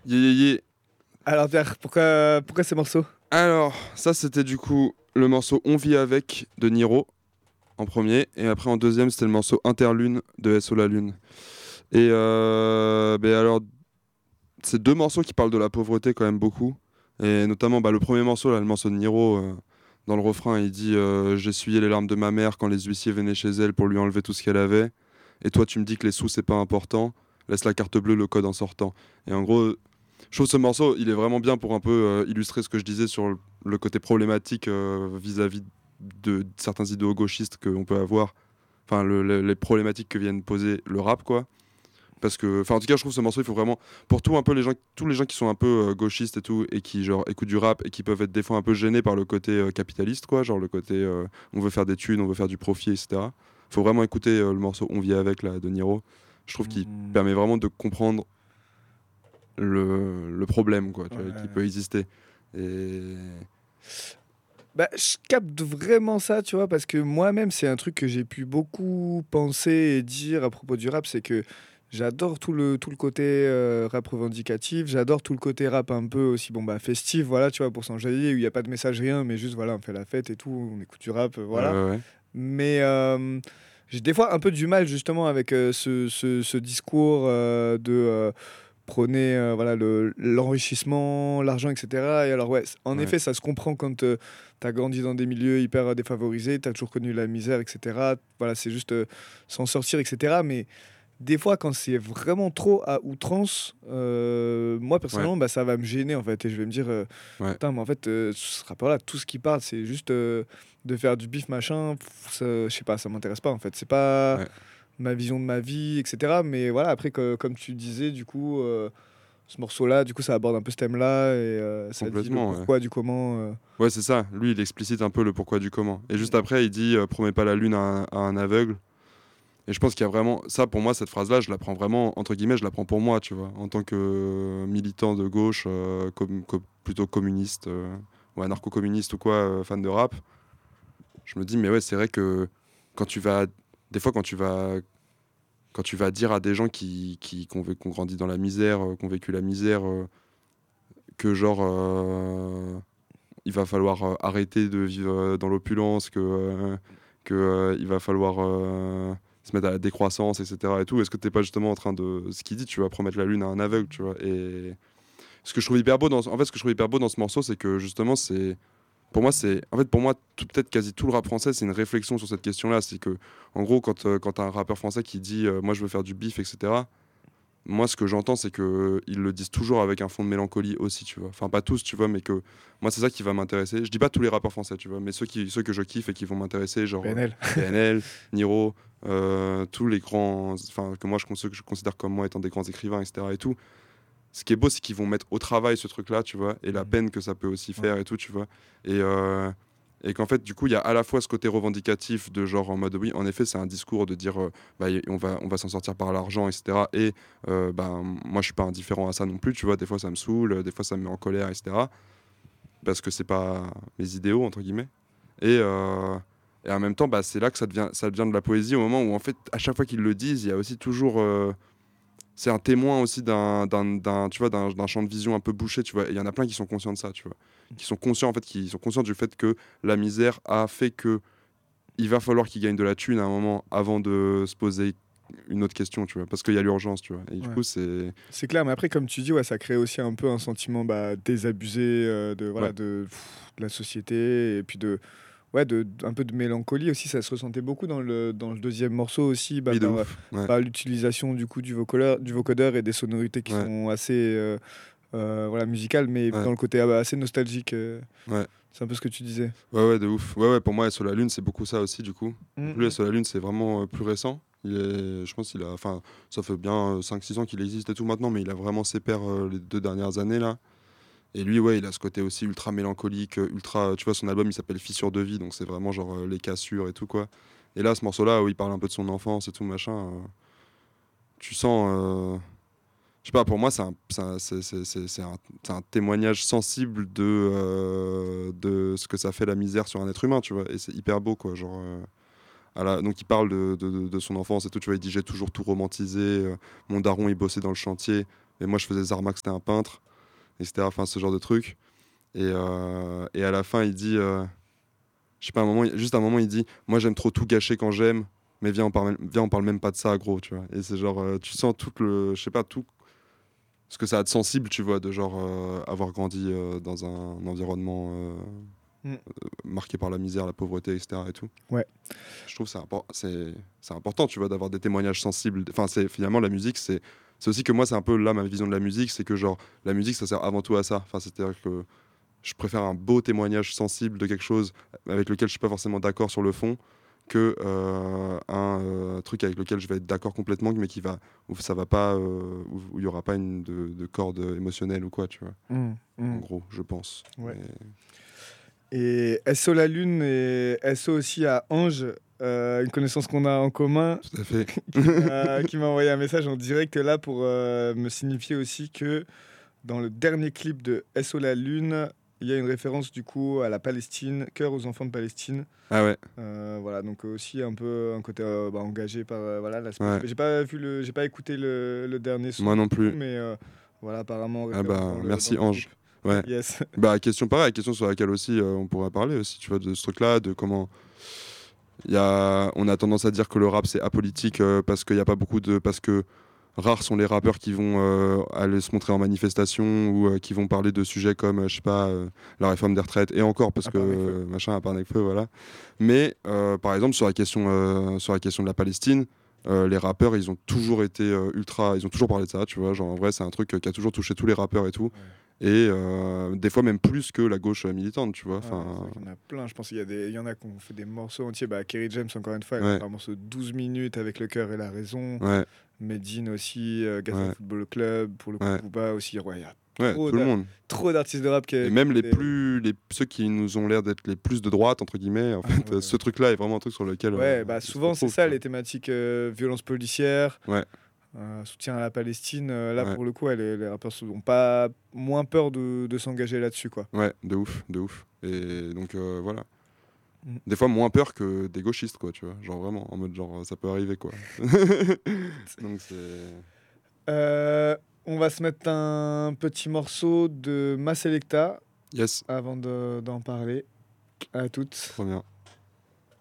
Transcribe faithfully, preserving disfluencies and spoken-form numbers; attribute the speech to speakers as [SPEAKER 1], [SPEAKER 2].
[SPEAKER 1] Yeah, yeah, yeah.
[SPEAKER 2] Alors, Pierre, pourquoi, pourquoi ces morceaux?
[SPEAKER 1] Alors, ça c'était du coup le morceau On vit avec de Niro en premier, et après en deuxième c'était le morceau Interlune de S O La Lune. Et euh, ben alors, c'est deux morceaux qui parlent de la pauvreté quand même beaucoup, et notamment bah, le premier morceau, là, le morceau de Niro, euh, dans le refrain il dit euh, j'essuyais les larmes de ma mère quand les huissiers venaient chez elle pour lui enlever tout ce qu'elle avait, et toi tu me dis que les sous c'est pas important, laisse la carte bleue, le code en sortant. Et en gros, je trouve ce morceau, il est vraiment bien pour un peu euh, illustrer ce que je disais sur le, le côté problématique euh, vis-à-vis de, de certains idéaux gauchistes qu'on peut avoir. Enfin, le- le- les problématiques que viennent poser le rap, quoi. Parce que, enfin, en tout cas, je trouve ce morceau, il faut vraiment, pour tout un peu les gens, tous les gens qui sont un peu euh, gauchistes et tout, et qui genre écoutent du rap et qui peuvent être des fois un peu gênés par le côté euh, capitaliste, quoi, genre le côté euh, on veut faire des thunes, on veut faire du profit, et cetera. Faut vraiment écouter euh, le morceau On vit avec là de Niro. Je trouve qu'il
[SPEAKER 2] Hmm,
[SPEAKER 1] permet vraiment de comprendre le, le problème quoi, tu vois, qui
[SPEAKER 2] ouais.
[SPEAKER 1] peut exister. Et
[SPEAKER 2] Bah, je capte vraiment ça, tu vois, parce que moi-même, c'est un truc que j'ai pu beaucoup penser et dire à propos du rap, c'est que j'adore tout le, tout le côté euh, rap revendicatif, j'adore tout le côté rap un peu aussi, bon, bah, festif, voilà, tu vois, pour s'enjailler, où il n'y a pas de message, rien, mais juste, voilà, on fait la fête et tout, on écoute du rap, euh,
[SPEAKER 1] ouais,
[SPEAKER 2] voilà.
[SPEAKER 1] ouais, ouais.
[SPEAKER 2] Mais euh, j'ai des fois un peu du mal, justement, avec euh, ce, ce, ce discours euh, de... euh, prôner euh, voilà, le, l'enrichissement, l'argent, et cetera. Et alors, ouais, c- en
[SPEAKER 1] Ouais.
[SPEAKER 2] effet, ça se comprend quand tu as grandi dans des milieux hyper euh, défavorisés, tu as toujours connu la misère, et cetera. Voilà, c'est juste euh, s'en sortir, et cetera. Mais des fois, quand c'est vraiment trop à outrance, euh, moi,
[SPEAKER 1] Ouais,
[SPEAKER 2] personnellement, bah, ça va me gêner, en fait. Et je vais me dire, euh,
[SPEAKER 1] ouais,
[SPEAKER 2] putain, mais en fait, euh, ce rapport-là, tout ce qui parle, c'est juste euh, de faire du bif, machin. Pff, ça- je sais pas, ça m'intéresse pas, en fait. C'est pas
[SPEAKER 1] ouais.
[SPEAKER 2] ma vision de ma vie, et cetera. Mais voilà, après, que- comme tu disais, du coup, euh, ce morceau-là, du coup, ça aborde un peu ce thème-là et euh, ça dit le
[SPEAKER 1] Complètement, ouais.
[SPEAKER 2] pourquoi du comment. euh.
[SPEAKER 1] Ouais, c'est ça. Lui, il explicite un peu le pourquoi du comment. Et juste
[SPEAKER 2] Mm.
[SPEAKER 1] après, il dit euh, promets pas la lune à un, à un aveugle. Et je pense qu'il y a vraiment ça pour moi, cette phrase-là, je la prends vraiment entre guillemets, je la prends pour moi, tu vois, en tant que euh, militant de gauche, euh, com- com- plutôt communiste euh, ou anarcho-communiste ou quoi, euh, fan de rap. Je me dis mais ouais, c'est vrai que quand tu vas, des fois quand tu vas quand tu vas dire à des gens qui, qui, qui ont, vé- qui ont grandi dans la misère, euh, qui ont vécu la misère, euh, que genre, euh, il va falloir euh, arrêter de vivre euh, dans l'opulence, que, euh, que euh, il va falloir euh, se mettre à la décroissance, et cetera. Et tout, est-ce que t'es pas justement en train de... Ce qu'il dit, tu vas promettre la lune à un aveugle, tu vois. Et ce que je trouve hyper beau dans... En fait, ce que je trouve hyper beau dans ce morceau, c'est que justement, c'est... Pour moi, c'est... En fait, pour moi, tout- peut-être quasi tout le rap français, c'est une réflexion sur cette question-là. C'est que, en gros, quand, euh, quand t'as un rappeur français qui dit euh, moi, je veux faire du bif, et cetera. Moi, ce que j'entends, c'est que ils le disent toujours avec un fond de mélancolie aussi, tu vois. Enfin, pas tous, tu vois, mais que moi, c'est ça qui va m'intéresser. Je dis pas tous les rappeurs français, tu vois, mais ceux, qui, ceux que je kiffe et qui vont m'intéresser, genre euh,
[SPEAKER 2] P N L.
[SPEAKER 1] P N L, Niro, euh, tous les grands, enfin, que moi, je, cons- ceux que je considère comme moi étant des grands écrivains, et cetera. Et tout. Ce qui est beau, c'est qu'ils vont mettre au travail ce truc-là, tu vois, et la
[SPEAKER 2] Mm.
[SPEAKER 1] peine que ça peut aussi
[SPEAKER 2] Ouais.
[SPEAKER 1] faire et tout, tu vois. Et, euh, et qu'en fait, du coup, il y a à la fois ce côté revendicatif de genre en mode oui, en effet, c'est un discours de dire euh, bah, y- on va, on va s'en sortir par l'argent, et cetera. Et euh, bah, moi, je suis pas indifférent à ça non plus, tu vois. Des fois, ça me saoule, des fois, ça me met en colère, et cetera. Parce que c'est pas mes idéaux, entre guillemets. Et, euh, et en même temps, bah, c'est là que ça devient, ça devient de la poésie au moment où, en fait, à chaque fois qu'ils le disent, il y a aussi toujours. euh, c'est un témoin aussi d'un, d'un, d'un, tu vois, d'un, d'un champ de vision un peu bouché, tu vois. Et il y en a plein qui sont conscients de ça, tu vois. Qui sont conscients, en fait, qui sont conscients du fait que la misère a fait que il va falloir qu'ils gagnent de la thune à un moment avant de se poser une autre question, tu vois. Parce qu'il y a l'urgence, tu vois. Et du
[SPEAKER 2] Ouais.
[SPEAKER 1] coup, c'est...
[SPEAKER 2] C'est clair, mais après, comme tu dis, ouais, ça crée aussi un peu un sentiment bah, désabusé euh, de, voilà,
[SPEAKER 1] Ouais,
[SPEAKER 2] de, pff, de la société et puis de, ouais, de, un peu de mélancolie aussi. Ça se ressentait beaucoup dans le, dans le deuxième morceau aussi, bah,
[SPEAKER 1] oui, de
[SPEAKER 2] par,
[SPEAKER 1] ouf. Ouais,
[SPEAKER 2] par l'utilisation du coup du vocodeur, du vocodeur et des sonorités qui
[SPEAKER 1] ouais,
[SPEAKER 2] sont assez euh, euh, voilà, musicales, mais
[SPEAKER 1] ouais,
[SPEAKER 2] dans le côté ah, bah, assez nostalgique. euh,
[SPEAKER 1] ouais.
[SPEAKER 2] c'est un peu ce que tu disais.
[SPEAKER 1] Ouais, ouais, de ouf. Ouais, ouais, pour moi, Sur la Lune, c'est beaucoup ça aussi, du coup. Donc lui,
[SPEAKER 2] Mm,
[SPEAKER 1] Sur la Lune, c'est vraiment euh, plus récent. Il est, je pense qu'il a... Enfin, ça fait bien cinq six ans qu'il existe et tout maintenant, mais il a vraiment ses pairs euh, les deux dernières années, là. Et lui, ouais, il a ce côté aussi ultra mélancolique, euh, ultra. Tu vois, son album, il s'appelle Fissure de vie, donc c'est vraiment genre euh, les cassures et tout, quoi. Et là, ce morceau-là, où il parle un peu de son enfance et tout, machin, euh, tu sens. euh, Je sais pas, pour moi, c'est un, c'est un, c'est- c'est- c'est- c'est un- c'est un témoignage sensible de, euh, de ce que ça fait la misère sur un être humain, tu vois. Et c'est hyper beau, quoi. Genre. euh, à la- Donc il parle de, de- de- de son enfance et tout, tu vois, il dit j'ai toujours tout romantisé, euh, mon daron il bossait dans le chantier, Et moi, je faisais Zarmax, c'était un peintre, et cetera. Enfin, ce genre de truc. Et, euh, et à la fin, il dit, euh, je sais pas, un moment, il- juste un moment, il dit, moi, j'aime trop tout gâcher quand j'aime, mais viens, on parle, viens, on parle même pas de ça, gros, tu vois. Et c'est genre, euh, tu sens tout le, je sais pas, tout ce que ça a de sensible, tu vois, de genre euh, avoir grandi euh, dans un environnement euh,
[SPEAKER 2] Mm.
[SPEAKER 1] marqué par la misère, la pauvreté, et cetera. Et tout.
[SPEAKER 2] Ouais.
[SPEAKER 1] Je trouve que c'est impor- c'est c'est important, tu vois, d'avoir des témoignages sensibles. Enfin, c'est finalement la musique, c'est c'est aussi que moi, c'est un peu là ma vision de la musique, c'est que genre la musique, ça sert avant tout à ça. Enfin, c'est-à-dire que je préfère un beau témoignage sensible de quelque chose avec lequel je suis pas forcément d'accord sur le fond que euh, un euh, truc avec lequel je vais être d'accord complètement, mais qui va où ça va pas, euh, où où il y aura pas une de, de corde émotionnelle ou quoi, tu vois.
[SPEAKER 2] Mm,
[SPEAKER 1] En
[SPEAKER 2] mm.
[SPEAKER 1] gros, je pense.
[SPEAKER 2] Ouais.
[SPEAKER 1] Mais-
[SPEAKER 2] Et S O La Lune et S O aussi à Ange, euh, une connaissance qu'on a en commun,
[SPEAKER 1] Tout à fait.
[SPEAKER 2] qui m'a qui m'a envoyé un message en direct là pour euh, me signifier aussi que dans le dernier clip de S O La Lune, il y a une référence du coup à la Palestine, Cœur aux enfants de Palestine.
[SPEAKER 1] Ah ouais,
[SPEAKER 2] Euh, voilà, donc aussi un peu un côté euh, bah, engagé par euh, voilà l'aspect.
[SPEAKER 1] ouais.
[SPEAKER 2] J'ai pas vu le, j'ai pas écouté le, le dernier son,
[SPEAKER 1] Moi non
[SPEAKER 2] du coup,
[SPEAKER 1] plus.
[SPEAKER 2] mais euh, voilà apparemment
[SPEAKER 1] Ah
[SPEAKER 2] référence
[SPEAKER 1] bah
[SPEAKER 2] dans le dans
[SPEAKER 1] merci
[SPEAKER 2] le clip.
[SPEAKER 1] Ange. Ouais.
[SPEAKER 2] Yes.
[SPEAKER 1] Bah question pareille, question sur laquelle aussi euh, on pourrait parler aussi, tu vois, de ce truc-là, de comment il y a, on a tendance à dire que le rap c'est apolitique euh, parce qu'il n'y a pas beaucoup de, parce que rares sont les rappeurs qui vont euh, aller se montrer en manifestation ou euh, qui vont parler de sujets comme, euh, je sais pas, euh, la réforme des retraites et encore parce
[SPEAKER 2] À
[SPEAKER 1] que
[SPEAKER 2] part Nekfeu.
[SPEAKER 1] euh, machin à part Nekfeu, voilà. Mais euh, par exemple sur la question, euh, sur la question de la Palestine. euh, les rappeurs, ils ont toujours été euh, ultra, ils ont toujours parlé de ça, tu vois. Genre en vrai, c'est un truc euh, qui a toujours touché tous les rappeurs et tout.
[SPEAKER 2] Ouais.
[SPEAKER 1] Et euh, des fois même plus que la gauche euh, militante, tu vois.
[SPEAKER 2] Ouais, c'est
[SPEAKER 1] Enfin,
[SPEAKER 2] vrai qu'il y en a plein. Je pense qu'il y a des, il y en a qui ont fait des morceaux entiers. Bah, Kerry James, encore une fois, elle a
[SPEAKER 1] ouais,
[SPEAKER 2] fait un morceau de douze minutes avec le cœur et la raison.
[SPEAKER 1] ouais,
[SPEAKER 2] Medine aussi, euh, Gaza
[SPEAKER 1] ouais,
[SPEAKER 2] Football Club, pour le coup,
[SPEAKER 1] ouais,
[SPEAKER 2] Booba aussi. Ouais, il y a
[SPEAKER 1] ouais,
[SPEAKER 2] trop
[SPEAKER 1] tout le
[SPEAKER 2] d'a-
[SPEAKER 1] monde.
[SPEAKER 2] trop d'artistes de rap qui,
[SPEAKER 1] Et
[SPEAKER 2] qui ont
[SPEAKER 1] même
[SPEAKER 2] fait
[SPEAKER 1] les
[SPEAKER 2] des.
[SPEAKER 1] plus, les, ceux qui nous ont l'air d'être les plus de droite, entre guillemets, en
[SPEAKER 2] Ah
[SPEAKER 1] fait,
[SPEAKER 2] ouais,
[SPEAKER 1] euh,
[SPEAKER 2] ouais.
[SPEAKER 1] ce truc-là est vraiment un truc sur lequel euh,
[SPEAKER 2] Ouais, bah
[SPEAKER 1] ils se
[SPEAKER 2] souvent c'est
[SPEAKER 1] retrouvent,
[SPEAKER 2] ça
[SPEAKER 1] tu vois.
[SPEAKER 2] les thématiques euh, violence policière,
[SPEAKER 1] Ouais,
[SPEAKER 2] euh, soutien à la Palestine. euh, là
[SPEAKER 1] ouais,
[SPEAKER 2] pour le coup, ouais, les, les rappeurs n'ont pas moins peur de, de s'engager là-dessus quoi.
[SPEAKER 1] ouais, de ouf, de ouf. Et donc, euh, voilà.
[SPEAKER 2] Mm.
[SPEAKER 1] Des fois, moins peur que des gauchistes, quoi, tu vois. Genre vraiment, en mode, genre, ça peut arriver, quoi. Donc, c'est...
[SPEAKER 2] Euh, on va se mettre un petit morceau de Ma Selecta
[SPEAKER 1] Yes,
[SPEAKER 2] avant de- d'en parler. À toutes.
[SPEAKER 1] trop bien.